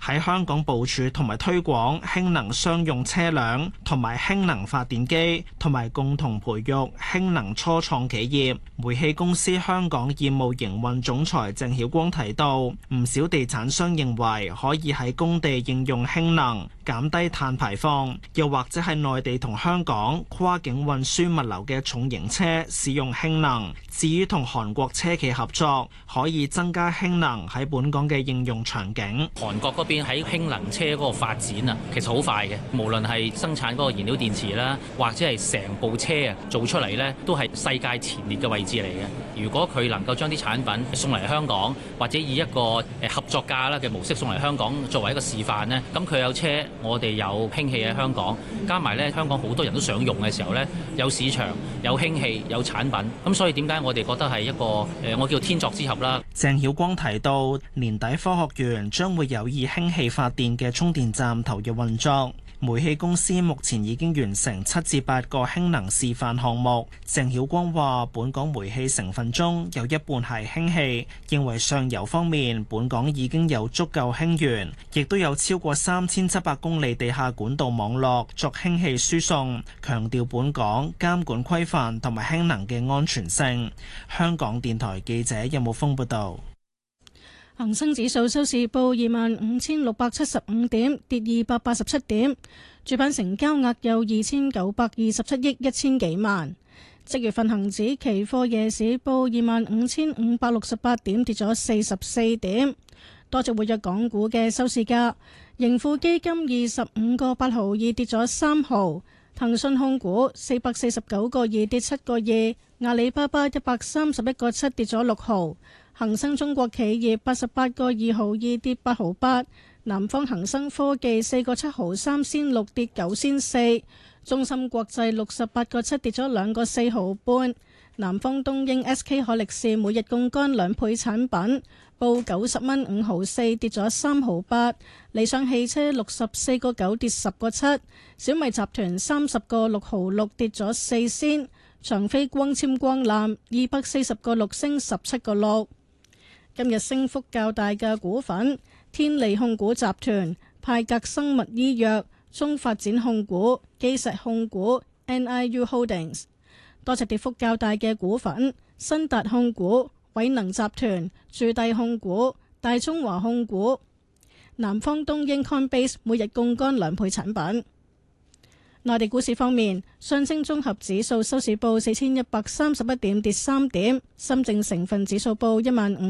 喺香港部署同埋推廣氫能商用車輛同埋氫能發電機，同埋共同培育氫能初創企業。煤氣公司香港業務營運總裁鄭曉光提到，唔少地產商認為可以喺工地應用氫能，減低碳排放，又或者係內地同香港跨境運輸物流嘅重型車使用氫能。至於同韓國車企合作，可以增加氫能喺本港嘅應用場景。 韓國嗰邊喺氫能車嗰個發展啊，其實好快嘅，無論係生產嗰個燃料電池啦，或者係成部車啊做出嚟呢，都係世界前列嘅位置嚟嘅。如果佢能夠將啲產品送嚟香港，或者以一個合作價啦嘅模式送嚟香港作為一個示範呢，咁佢有車，我哋有氫氣喺香港，加埋呢香港好多人都想用嘅時候呢，有市場、有氫氣、有產品，咁所以點解我哋覺得係一個我叫天作之合啦。 鄭曉光提到，年底科學園將會有以氫氣發電嘅充電站投入運作。煤氣公司目前已經完成7至8個氫能示範項目。鄭曉光話，本港煤氣成分中有一半係氫氣，認為上游方面本港已經有足夠氫源，亦都有超過3700公里地下管道網絡作氫氣輸送，強調本港監管規範同埋氫能嘅安全性。香港電台記者任武峰報道。 恒生指數收市報25,675點，跌287點。主板成交額有2,927億1千幾萬。即月份恒指期貨夜市報25,568點，跌咗44點。多隻活躍港股嘅收市價，盈富基金25個8毫2跌咗3毫，騰訊控股449個2跌7個2，阿里巴巴131個7跌咗6毫。恒生中國企業88個2毫2跌8毫8，南方恒生科技4個7毫3仙6跌9仙4，中芯國際68個7跌咗2個4毫半，南方東英 SK 海力士每日槓桿2倍產品，報90蚊5毫4跌咗3毫8，理想汽車64個9跌10個7，小米集團30個6毫6跌咗4仙，長飛光纖光纜240個6升17個6。今日升幅較大嘅股份：天利控股集團、派格生物醫藥、中發展控股、基石控股、NIU Holdings。多隻跌幅較大嘅股份：新達控股、偉能集團、駐地控股、大中華控股、南方東英 Coinbase 每日槓桿2倍產品。內地股市方面，上證綜合指數收市報4131點，跌3點；深證成分指數報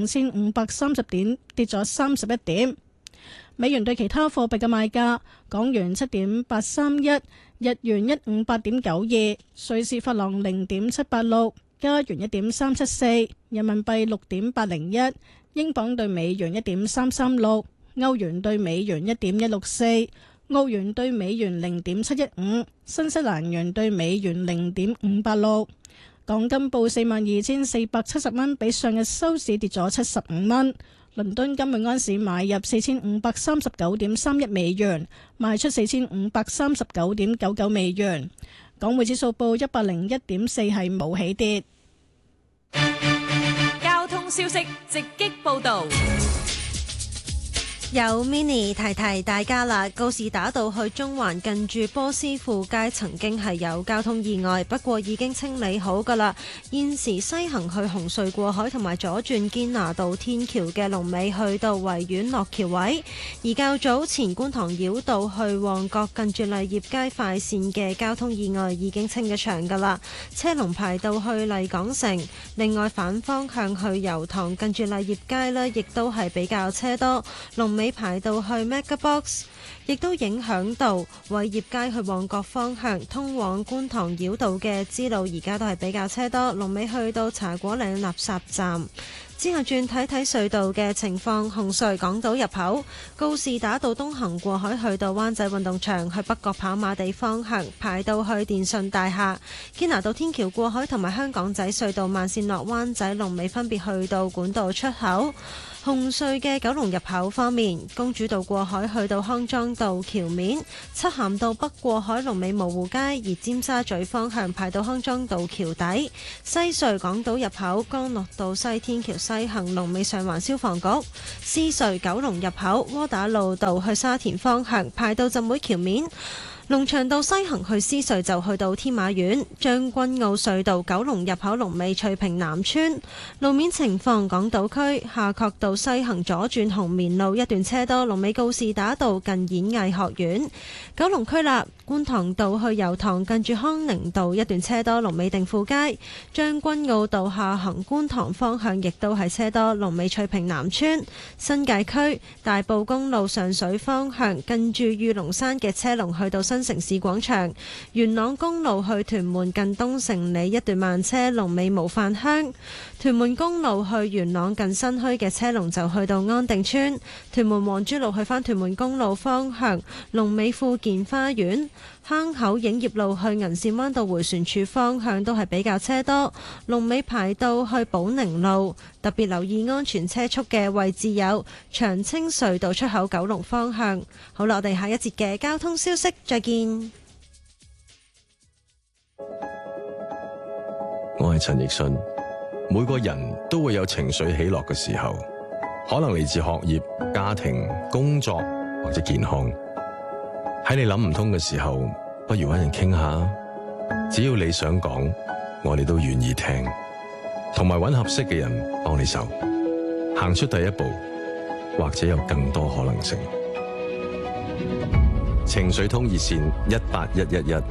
15530點，跌咗31點。美元對其他貨幣嘅賣價：港元7.831，日元158.92，瑞士法郎0.786，加元1.374，人民幣6.801，英鎊對美元1.336，歐元對美元1.164。澳元兌美元0.715，新西蘭元兌美元0.586。港金報42,470蚊，比上日收市跌咗75蚊。倫敦金每安士買入4539.31美元，賣出4539.99美元。港匯指數報101.4，係冇起跌。 交通消息直擊報道。 有 mini 提提大家啦，告士打道去中環近住波斯富街曾經係有交通意外，不過已經清理好噶啦。現時西行去紅隧過海同埋左轉堅拿道天橋嘅龍尾去到維園落橋位，而較早前觀塘繞道去旺角近住勵業街快線嘅交通意外已經清咗場噶啦，車龍排到去麗港城。另外反方向去油塘近住勵業街呢，亦都係比較車多，龍尾排到去 MegaBox， 亦都影響到偉業街去旺角方向通往觀塘繞道嘅支路，而家都係比較車多，龍尾去到茶果嶺垃圾站。之後轉睇睇隧道嘅情況，紅隧港島入口告士打道東行過海去到灣仔運動場，去北角跑馬地方向排到去電訊大廈，堅拿道天橋過海同埋香港仔隧道慢線落灣仔龍尾分別去到管道出口。 紅隧嘅九龍入口方面，公主道過海去到康莊道橋面，漆咸道北過海龍尾蕪湖街，而尖沙咀方向排到康莊道橋底。西隧港島入口干諾道西天橋西行龍尾上環消防局。獅隧九龍入口窩打老道去沙田方向排到浸會橋面。龍翔道西行去獅隧就去到天馬苑。將軍澳隧道九龍入口龍尾翠屏南村。路面情況，港島區夏慤道西行左轉紅棉路一段車多，龍尾告士打道近演藝學院。九龍區啦，觀塘道去油塘近住康寧道一段車多，龍尾定富街。將軍澳道下行觀塘方向亦都係車多，龍尾翠屏南村。新界區大埔公路上水方向近住御龍山嘅車龍去到新城市廣場。元朗公路去屯門近東城里一段慢車，龍尾模範鄉。屯門公路去元朗近新墟嘅車龍就去到安定村。屯門黃珠路去返屯門公路方向，龍尾富健花園。坑口影業路去銀線灣道迴旋處方向都係比較車多，龍尾排到去寶寧路。特別留意安全車速嘅位置有長青隧道出口九龍方向。好啦，我哋下一節嘅交通消息再見。 我係陳奕迅。每個人都會有情緒起落嘅時候，可能嚟自學業、家庭、工作或者健康。喺你諗唔通嘅時候，不如揾人傾下。只要你想講，我哋都願意聽，同埋揾合適嘅人幫你手，行出第一步，或者有更多可能性。情緒通熱線18111。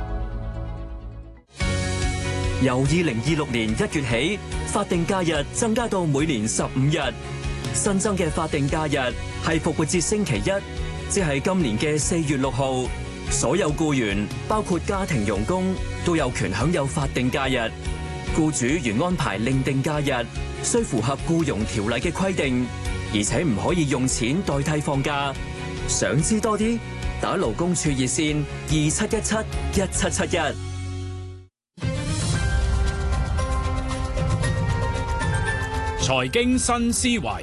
由2026年1月起，法定假日增加到每年15日。新增嘅法定假日係復活節星期一，即係今年嘅4月6號。所有僱員，包括家庭傭工，都有權享有法定假日。僱主原安排另定假日，需符合僱傭條例嘅規定，而且唔可以用錢代替放假。想知多啲，打勞工處熱線27171771。 財經新思維，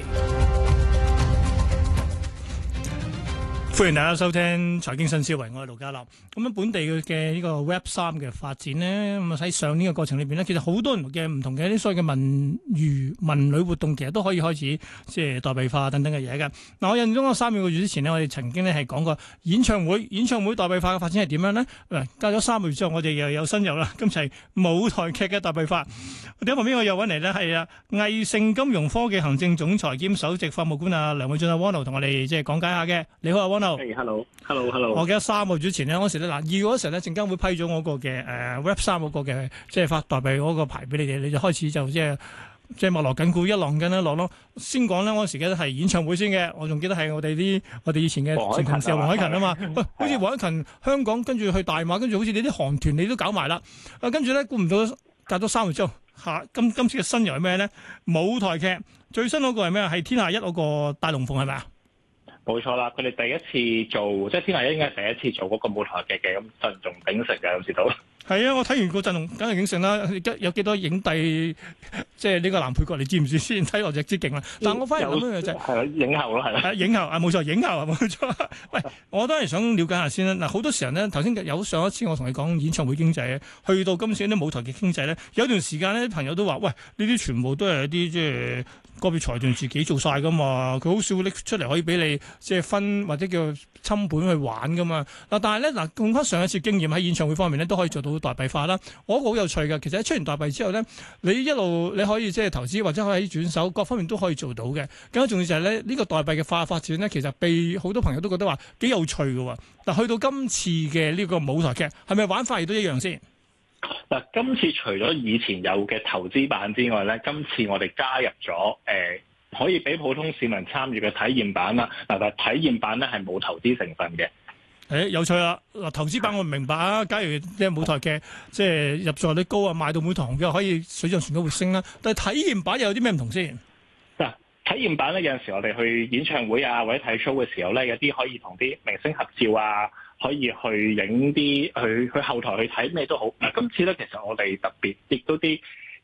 歡迎大家收聽財經新思維，我係盧家樂。咁樣本地嘅呢個 Web3嘅發展呢，咁啊喺上年嘅過程裏邊呢，其實好多嘅唔同嘅啲所謂嘅文旅活動，其實都可以開始即係代幣化等等嘅嘢嘅。嗱，我印象中3個月之前呢，我哋曾經呢係講過演唱會代幣化嘅發展係點樣呢？隔咗3個月之後，我哋又有新遊啦。今次係舞台劇嘅代幣化。我哋喺旁邊我又揾嚟呢係藝盛金融科技行政總裁兼首席法務官梁偉俊Wono同我哋即係講解下嘅。你好Wono。 Hello。 我記得3個月之前呢，嗰時咧2月嗰時咧，證監會批咗我個嘅Web3嗰個嘅即係發代幣嗰個牌俾你哋，你就開始就即係密鑼緊鼓一浪緊一浪咯。先講咧，嗰時記得係演唱會先嘅，我仲記得係我哋以前嘅前同事黃凱芹啊嘛。喂，好似黃凱芹香港跟住去大馬，跟住好似你啲韓團你都搞埋啦。跟住咧估唔到隔咗3個月之後，今次嘅新遊係咩咧？舞台劇最新嗰個係咩？係天下一嗰個大龍鳳係咪啊？ 冇錯啦，佢哋第一次做，即係天下一應該係第一次做嗰個舞台劇嘅，咁陣容鼎盛嘅，知道。係啊，我睇完個陣容梗係鼎盛啦，有幾多影帝，即係呢個男配角，你知唔知先？睇落就知勁啦。但係我反而諗一樣就係影后咯，係啦。 影后冇錯，影后冇錯。喂，我都係想了解下先啦。嗱，好多時候咧，頭先有上一次我同你講演唱會經濟，去到今次啲舞台劇經濟咧，有一段時間咧，朋友都話：喂，呢啲全部都係一啲即係個別財團自己做晒噶嘛，佢好少拎出嚟可以俾你即係分或者叫侵本去玩噶嘛。嗱，但係咧用翻上一次經驗喺演唱會方面咧，都可以做到代幣化啦。我覺得好有趣嘅，其實喺出完代幣之後咧，你一路你可以即係投資或者可以轉手，各方面都可以做到嘅。更加重要就係咧，呢個代幣嘅發展咧，其實被好多朋友都覺得話幾有趣嘅。但去到今次嘅呢個舞台劇，係咪玩法亦都一樣先？ 嗱，今次除咗以前有嘅投資版之外咧，今次我哋加入咗可以俾普通市民參與嘅體驗版啦。嗱，但係體驗版咧係冇投資成分嘅。 有趣啦！嗱，投資版我唔明白啊。假如即係舞台劇即係入座率高啊，賣到每堂嘅可以水漲船高會升啦。但係體驗版又有啲咩唔同先？ 嗱，體驗版咧有陣時我哋去演唱會啊或者睇 show 嘅時候咧，有啲可以同啲明星合照啊。可以去影啲去後台去睇咩都好。嗱，今次咧其實我哋特別亦都啲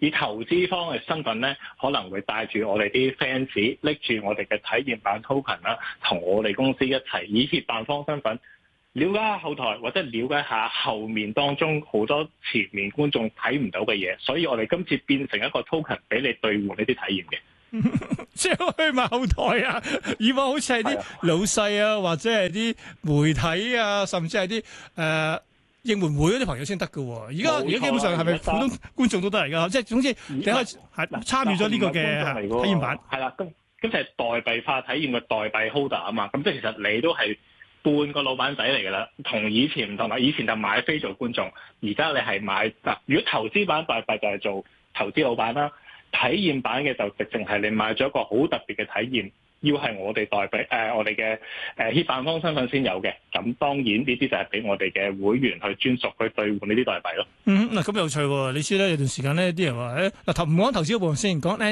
以投資方嘅身份咧，可能會帶住我哋啲 fans 拎住我哋嘅體驗版 token 啦，同我哋公司一齊以協辦方身份了解下後台，或者了解下後面當中好多前面觀眾睇唔到嘅嘢，所以我哋今次變成一個 token 俾你兌換呢啲體驗嘅。 即係去埋後台啊！以往好似係啲老細啊，或者係啲媒體啊，甚至係啲應援會嗰啲朋友先得㗎喎。而家基本上係咪普通觀眾都得嚟㗎？即係總之你可以係參與咗呢個嘅體驗版。 係啦，咁就係代幣化體驗嘅代幣 holder 啊嘛。咁即係其實你都係半個老闆仔嚟㗎啦。同以前唔同啦，以前就買飛做觀眾，而家你係買嗱。如果投資版代幣就係做投資老闆啦。體驗版嘅就直情係你買咗一個好特別嘅體驗，要係我哋代幣我哋嘅協辦方身份先有嘅。咁當然呢啲就係俾我哋嘅會員去專屬去兌換呢啲代幣咯。 嗱咁有趣喎！你知咧有段時間呢啲人話嗱唔講投資嗰部分先，講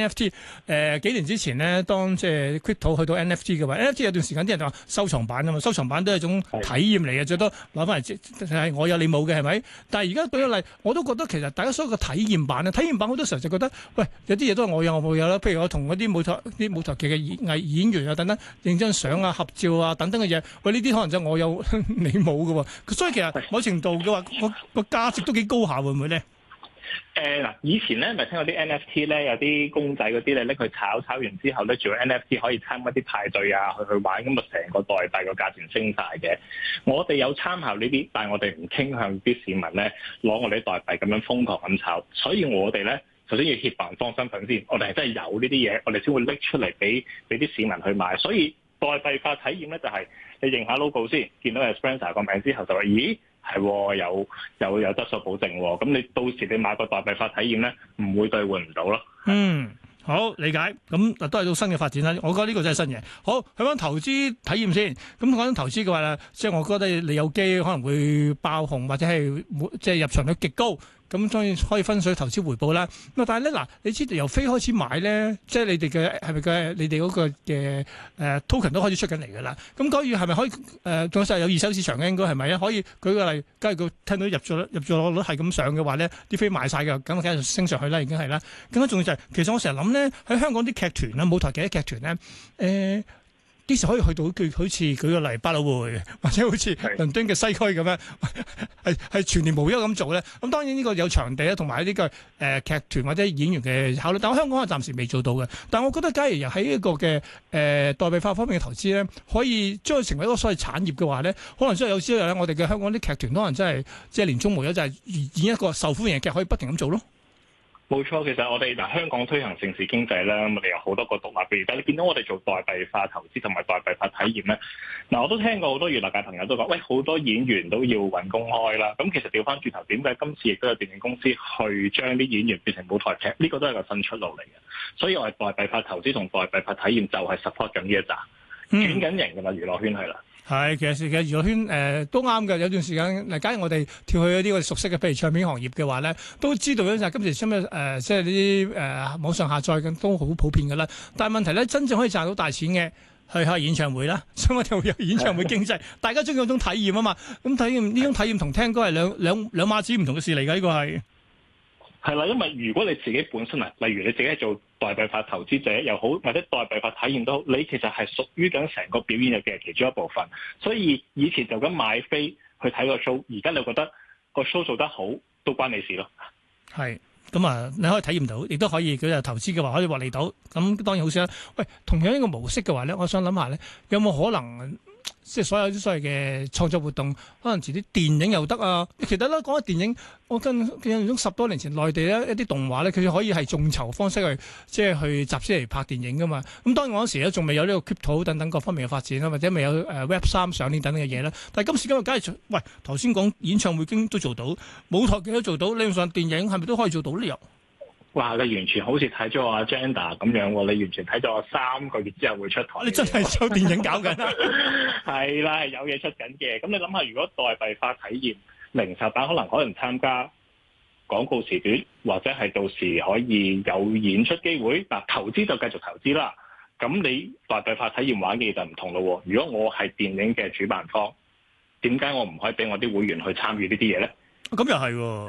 NFT 幾年之前呢，當即係 crypto 去到 NFT 嘅話，NFT 有段時間啲人就話收藏版啊嘛，收藏版都係一種體驗嚟嘅，最多攞翻嚟係我有你冇嘅係咪？但係而家舉個例，我都覺得其實大家所有嘅體驗版咧，體驗版好多時候就覺得喂有啲嘢都係我有我冇有啦。譬如我同嗰啲舞台劇嘅演員啊等等影張相啊合照啊等等嘅嘢，喂呢啲可能就我有你冇嘅喎，所以其實某程度嘅話個價值都幾高下，會唔會咧？ 嗱，以前咧咪聽過啲 NFT 咧，有啲公仔嗰啲咧拎佢炒完之後咧，仲有 NFT 可以參加啲派對啊，去玩，咁啊成個代幣個價錢升晒嘅。我哋有參考呢啲，但係我哋唔傾向啲市民咧攞我哋啲代幣咁樣瘋狂咁炒，所以我哋咧首先要協辦方身份先，我哋係真係有呢啲嘢，我哋先會拎出嚟俾啲市民去買。所以代幣化體驗咧就係你認下 logo先，見到 Esperanza 個名之後就話咦？係有質素保證喎，咁你到時你買個代幣化體驗咧，唔會兌換唔到咯。 好理解，咁都係到新嘅發展啦。我覺得呢個真係新嘢。好，去翻投資體驗先。咁講緊投資嘅話咧，即係我覺得你有機可能會爆紅，或者係即係入場率極高。咁當然可以分水投資回報啦。咁但係咧嗱，你知道由飛開始買咧，即係你哋嘅係咪嘅你哋嗰個嘅token 都開始出緊嚟㗎啦。咁嗰月係咪可以仲有二手市場嘅應該係咪啊？可以舉個例，假如佢聽到入咗率係咁上嘅話咧，啲飛賣晒嘅，咁梗係升上去啦，已經係啦。更加重要就係，其實我成日諗咧，喺香港啲劇團啦、舞台劇啲劇團咧，幾時可以去到好似舉個例百老匯或者好似倫敦嘅西區咁樣，係全年無休咁做咧？咁當然呢個有場地啦，同埋呢個劇團或者演員嘅考慮。但我香港係暫時未做到嘅。但我覺得假如又喺一個嘅代幣化方面嘅投資咧，可以將佢成為一個所謂產業嘅話咧，可能真係有朝一日咧，我哋嘅香港啲劇團可能真係即係年終無休，就係演一個受歡迎嘅劇，可以不停咁做咯。 冇錯，其實我哋香港推行盛事經濟啦，我哋有好多個獨立嘅。而家你見到我哋做代幣化投資同埋代幣化體驗咧，我都聽過好多娛樂界朋友都講，喂，好多演員都要揾公開啦。咁其實調翻轉頭，點解今次亦都有電影公司去將啲演員變成舞台劇？呢個都係個新出路嚟嘅。所以我哋代幣化投資同代幣化體驗就係 support 緊呢一紮轉緊型㗎啦，娛樂圈係啦。係， 其實娛樂圈都啱嘅。有段時間嗱，假如我哋跳去一啲我哋熟悉嘅，譬如唱片行業嘅話咧，都知道咧就係今時今日即係呢啲網上下載嘅都好普遍㗎啦。但係問題咧，真正可以賺到大錢嘅，去開演唱會啦，所以我哋會有演唱會經濟。大家中意嗰種體驗啊嘛。咁體驗呢種體驗同聽歌係兩碼子唔同嘅事嚟㗎，呢個係。 係啦，因為如果你自己本身例如你自己係做代幣化投資者又好，或者代幣化體驗都好，你其實係屬於緊成個表演嘅其中一部分。所以以前就咁買飛去睇個 show，而家你覺得個 show 做得好，都關你事咯。係， 咁啊，你可以體驗到，亦都可以佢就投資嘅話可以獲利到。咁當然好少啦。喂，同樣呢個模式嘅話咧，我想諗下咧，有冇可能？即係所有啲所謂嘅創作活動，可能遲啲電影又得啊！其實咧講起電影，我印象中10多年前內地咧一啲動畫咧，佢可以係眾籌方式去即係去集資嚟拍電影噶嘛。咁當然嗰陣時咧仲未有呢個 crypto 等等各方面嘅發展啦，或者未有Web3上鏈等等嘅嘢啦。但係今時今日梗係喂頭先講演唱會經都做到，舞台劇都做到，理論上電影係咪都可以做到呢？又？ 哇！你完全好似睇咗我 agenda 咁樣喎，你完全睇咗我3個月之後會出台。 你真係有電影搞緊啊？ 係啦，係有嘢出緊嘅。咁你諗下，如果代幣化體驗零售版可能參加廣告時段，或者係到時可以有演出機會。嗱，投資就繼續投資啦。咁你代幣化體驗玩嘅嘢就唔同咯。如果我係電影嘅主辦方，點解我唔可以俾我啲會員去參與呢啲嘢咧？ 咁又係喎。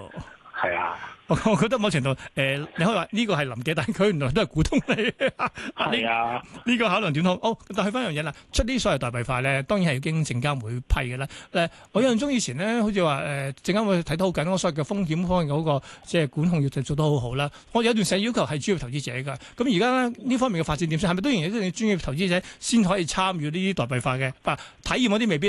係啊。 我覺得某程度你可以話呢個係臨記，但係佢原來都係股東嚟嘅。 係啊， 呢個考量點好。但係去翻樣嘢啦，出啲所謂代幣化咧，當然係要經證監會批嘅啦。我印象中以前咧，好似話證監會睇得好緊，我所謂嘅風險方面嗰個即係管控要做得好好啦。我有段時間要求係專業投資者㗎。咁而家呢方面嘅發展點先？係咪都仍然都要專業投資者先可以參與呢啲代幣化嘅？體驗嗰啲未必